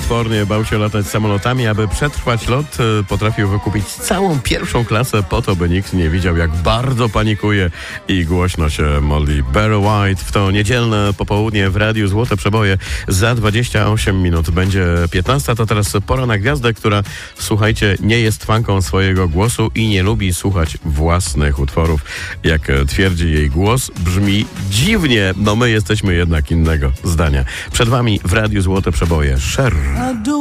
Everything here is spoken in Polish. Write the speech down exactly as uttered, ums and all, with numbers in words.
potwornie bał się latać samolotami. Aby przetrwać lot, potrafił wykupić całą pierwszą klasę po to, by nikt nie widział, jak bardzo panikuje i głośno się modli. Barry White w to niedzielne popołudnie w Radiu Złote Przeboje za dwadzieścia osiem minut. Będzie piętnasta, to teraz pora na gwiazdę, która, słuchajcie, nie jest fanką swojego głosu i nie lubi słuchać własnych utworów. Jak twierdzi jej głos, brzmi dziwnie. No my jesteśmy jednak innego zdania. Przed wami w Radiu Złote Przeboje Cher.